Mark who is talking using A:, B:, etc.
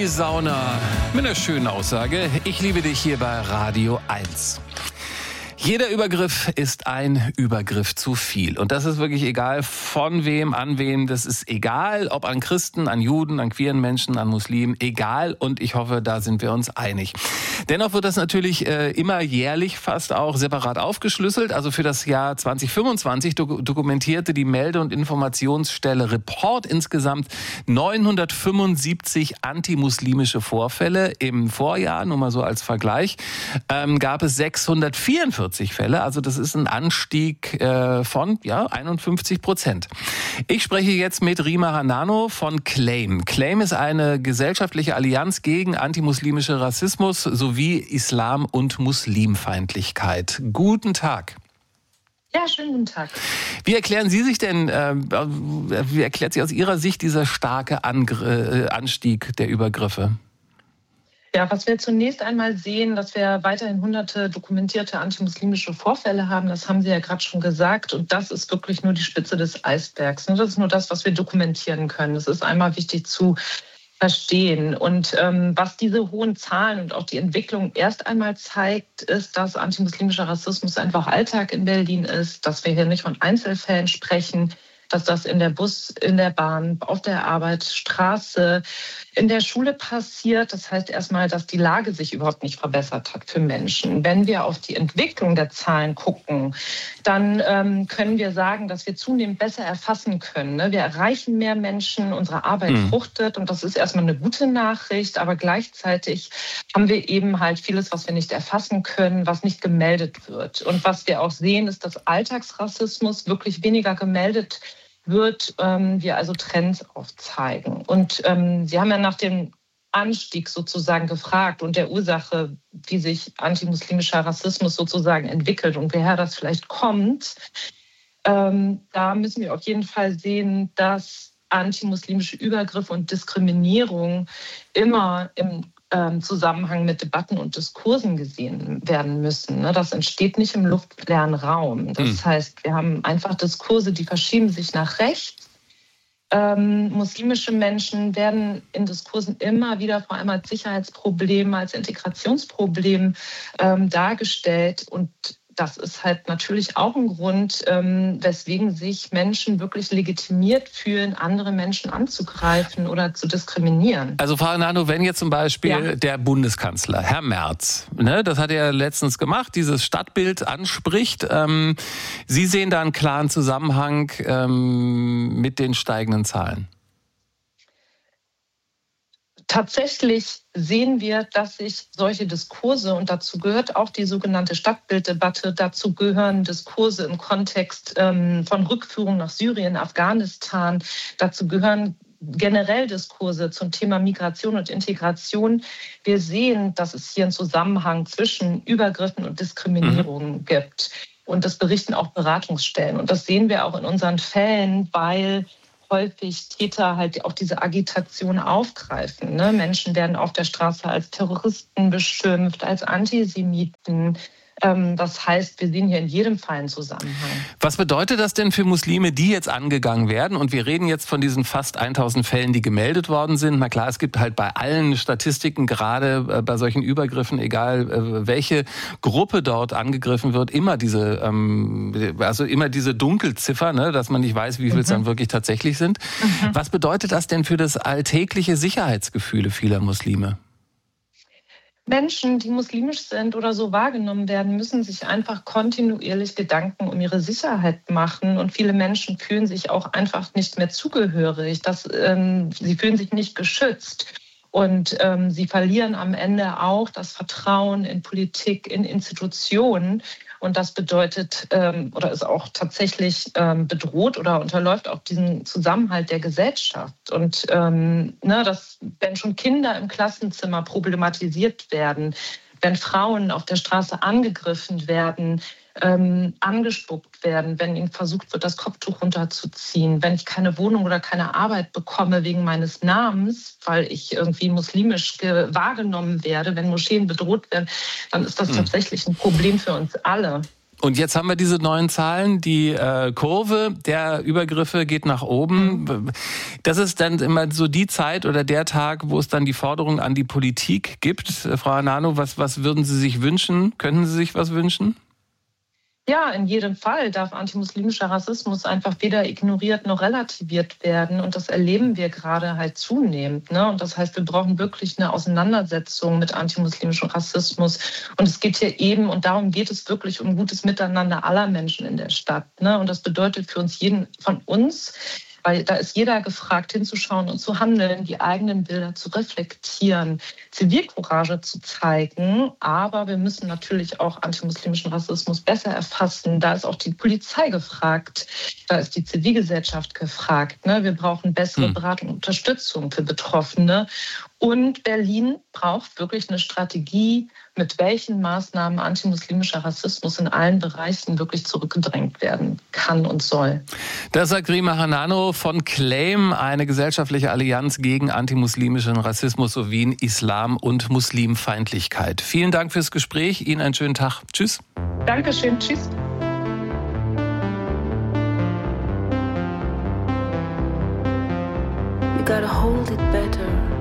A: die Sauna. Mit einer schönen Aussage. Ich liebe dich hier bei Radio 1. Jeder Übergriff ist ein Übergriff zu viel. Und das ist wirklich egal von wem, an wem. Das ist egal, ob an Christen, an Juden, an queeren Menschen, an Muslimen. Egal. Und ich hoffe, da sind wir uns einig. Dennoch wird das natürlich immer jährlich fast auch separat aufgeschlüsselt. Also für das Jahr 2025 dokumentierte die Melde- und Informationsstelle Report insgesamt 975 antimuslimische Vorfälle. Im Vorjahr, nur mal so als Vergleich, gab es 644 Fälle. Also das ist ein Anstieg von 51%. Ich spreche jetzt mit Rima Hanano von CLAIM. CLAIM ist eine gesellschaftliche Allianz gegen antimuslimische Rassismus sowie Islam- und Muslimfeindlichkeit. Guten Tag.
B: Ja, schönen guten Tag.
A: Wie erklären Sie sich denn, wie erklärt sich aus Ihrer Sicht dieser starke Anstieg der Übergriffe?
B: Ja, was wir zunächst einmal sehen, dass wir weiterhin hunderte dokumentierte antimuslimische Vorfälle haben, das haben Sie ja gerade schon gesagt. Und das ist wirklich nur die Spitze des Eisbergs. Das ist nur das, was wir dokumentieren können. Das ist einmal wichtig zu verstehen. Und was diese hohen Zahlen und auch die Entwicklung erst einmal zeigt, ist, dass antimuslimischer Rassismus einfach Alltag in Berlin ist, dass wir hier nicht von Einzelfällen sprechen, dass das in der Bus, in der Bahn, auf der Arbeit, Straße, in der Schule passiert. Das heißt erstmal, dass die Lage sich überhaupt nicht verbessert hat für Menschen. Wenn wir auf die Entwicklung der Zahlen gucken, dann können wir sagen, dass wir zunehmend besser erfassen können. Wir erreichen mehr Menschen, unsere Arbeit fruchtet und das ist erstmal eine gute Nachricht. Aber gleichzeitig haben wir eben halt vieles, was wir nicht erfassen können, was nicht gemeldet wird. Und was wir auch sehen, ist, dass Alltagsrassismus wirklich weniger gemeldet wird, wir also Trends aufzeigen. Und Sie haben ja nach dem Anstieg sozusagen gefragt und der Ursache, wie sich antimuslimischer Rassismus sozusagen entwickelt und woher das vielleicht kommt. Da müssen wir auf jeden Fall sehen, dass antimuslimische Übergriffe und Diskriminierung immer im Zusammenhang mit Debatten und Diskursen gesehen werden müssen. Das entsteht nicht im luftleeren Raum. Das heißt, wir haben einfach Diskurse, die verschieben sich nach rechts. Muslimische Menschen werden in Diskursen immer wieder vor allem als Sicherheitsproblem, als Integrationsproblem dargestellt. Und das ist halt natürlich auch ein Grund, weswegen sich Menschen wirklich legitimiert fühlen, andere Menschen anzugreifen oder zu diskriminieren.
A: Also Frau Hanano, wenn jetzt zum Beispiel der Bundeskanzler, Herr Merz, das hat er letztens gemacht, dieses Stadtbild anspricht, Sie sehen da einen klaren Zusammenhang mit den steigenden Zahlen?
B: Tatsächlich sehen wir, dass sich solche Diskurse, und dazu gehört auch die sogenannte Stadtbilddebatte, dazu gehören Diskurse im Kontext von Rückführung nach Syrien, Afghanistan, dazu gehören generell Diskurse zum Thema Migration und Integration. Wir sehen, dass es hier einen Zusammenhang zwischen Übergriffen und Diskriminierung gibt. Und das berichten auch Beratungsstellen. Und das sehen wir auch in unseren Fällen, weil häufig Täter halt auch diese Agitation aufgreifen. Menschen werden auf der Straße als Terroristen beschimpft, als Antisemiten. Das heißt, wir sehen hier in jedem Fall einen Zusammenhang.
A: Was bedeutet das denn für Muslime, die jetzt angegangen werden? Und wir reden jetzt von diesen fast 1000 Fällen, die gemeldet worden sind. Na klar, es gibt halt bei allen Statistiken, gerade bei solchen Übergriffen, egal welche Gruppe dort angegriffen wird, immer diese Dunkelziffer, dass man nicht weiß, wie viel es dann wirklich tatsächlich sind. Was bedeutet das denn für das alltägliche Sicherheitsgefühl vieler Muslime?
B: Menschen, die muslimisch sind oder so wahrgenommen werden, müssen sich einfach kontinuierlich Gedanken um ihre Sicherheit machen. Und viele Menschen fühlen sich auch einfach nicht mehr zugehörig. Sie fühlen sich nicht geschützt. Und sie verlieren am Ende auch das Vertrauen in Politik, in Institutionen. Und das bedeutet oder ist auch tatsächlich bedroht oder unterläuft auch diesen Zusammenhalt der Gesellschaft. Und wenn schon Kinder im Klassenzimmer problematisiert werden, wenn Frauen auf der Straße angegriffen werden, angespuckt werden, wenn ihnen versucht wird, das Kopftuch runterzuziehen, wenn ich keine Wohnung oder keine Arbeit bekomme wegen meines Namens, weil ich irgendwie muslimisch wahrgenommen werde, wenn Moscheen bedroht werden, dann ist das tatsächlich ein Problem für uns alle.
A: Und jetzt haben wir diese neuen Zahlen. Die Kurve der Übergriffe geht nach oben. Das ist dann immer so die Zeit oder der Tag, wo es dann die Forderung an die Politik gibt. Frau Arnano, was würden Sie sich wünschen? Könnten Sie sich was wünschen?
B: Ja, in jedem Fall darf antimuslimischer Rassismus einfach weder ignoriert noch relativiert werden. Und das erleben wir gerade halt zunehmend. Ne? Und das heißt, wir brauchen wirklich eine Auseinandersetzung mit antimuslimischem Rassismus. Und es geht hier eben, und darum geht es wirklich um gutes Miteinander aller Menschen in der Stadt. Ne? Und das bedeutet für uns jeden von uns, weil da ist jeder gefragt, hinzuschauen und zu handeln, die eigenen Bilder zu reflektieren, Zivilcourage zu zeigen. Aber wir müssen natürlich auch antimuslimischen Rassismus besser erfassen. Da ist auch die Polizei gefragt, da ist die Zivilgesellschaft gefragt. Ne? Wir brauchen bessere Beratung und Unterstützung für Betroffene. Und Berlin braucht wirklich eine Strategie, mit welchen Maßnahmen antimuslimischer Rassismus in allen Bereichen wirklich zurückgedrängt werden kann und soll.
A: Das sagt Rima Hanano von CLAIM, eine gesellschaftliche Allianz gegen antimuslimischen Rassismus sowie Islam- und Muslimfeindlichkeit. Vielen Dank fürs Gespräch. Ihnen einen schönen Tag. Tschüss.
B: Dankeschön. Tschüss.
C: You gotta hold it better.